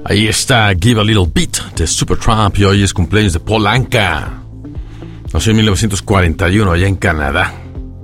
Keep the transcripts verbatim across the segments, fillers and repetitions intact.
Ahí está Give a Little Beat de Supertramp y hoy es cumpleaños de Paul Anka. Nació en mil novecientos cuarenta y uno allá en Canadá.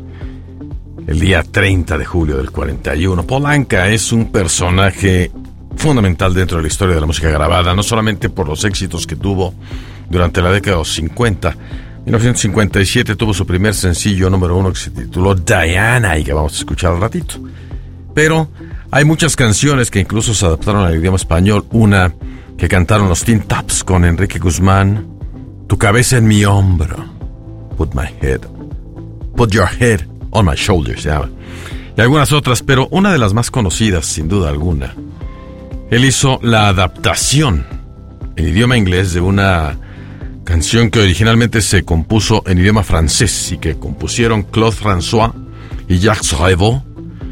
El día treinta de julio del cuarenta y uno. Paul Anka es un personaje fundamental dentro de la historia de la música grabada, no solamente por los éxitos que tuvo durante la década de los cincuenta. En mil novecientos cincuenta y siete tuvo su primer sencillo número uno que se tituló Diana y que vamos a escuchar al ratito. Pero hay muchas canciones que incluso se adaptaron al idioma español. Una que cantaron los Teen Tops con Enrique Guzmán, Tu cabeza en mi hombro, Put my head, Put your head on my shoulders, se llama. Y algunas otras, pero una de las más conocidas, sin duda alguna. Él hizo la adaptación en idioma inglés de una canción que originalmente se compuso en idioma francés y que compusieron Claude François y Jacques Revaux.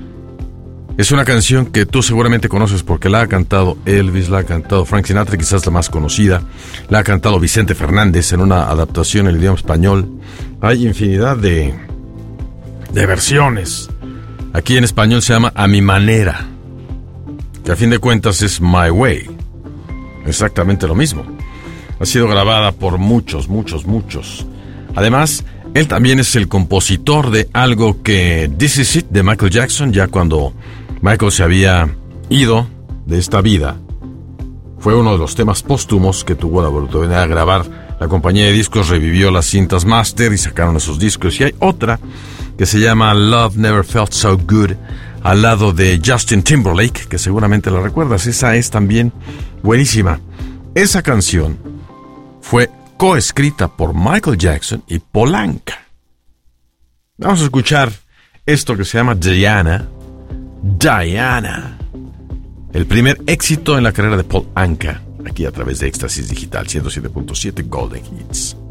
Es una canción que tú seguramente conoces porque la ha cantado Elvis, la ha cantado Frank Sinatra, quizás la más conocida. La ha cantado Vicente Fernández en una adaptación en el idioma español. Hay infinidad de, de versiones. Aquí en español se llama A Mi Manera, que a fin de cuentas es My Way. Exactamente lo mismo. Ha sido grabada por muchos, muchos, muchos. Además, él también es el compositor de algo que This Is It de Michael Jackson, ya cuando Michael se había ido de esta vida. Fue uno de los temas póstumos que tuvo la oportunidad de grabar. La compañía de discos revivió las cintas master y sacaron esos discos. Y hay otra que se llama Love Never Felt So Good, al lado de Justin Timberlake, que seguramente la recuerdas. Esa es también buenísima. Esa canción fue coescrita por Michael Jackson y Paul Anka. Vamos a escuchar esto que se llama Diana. Diana, el primer éxito en la carrera de Paul Anka, aquí a través de Éxtasis Digital ciento siete punto siete Golden Hits.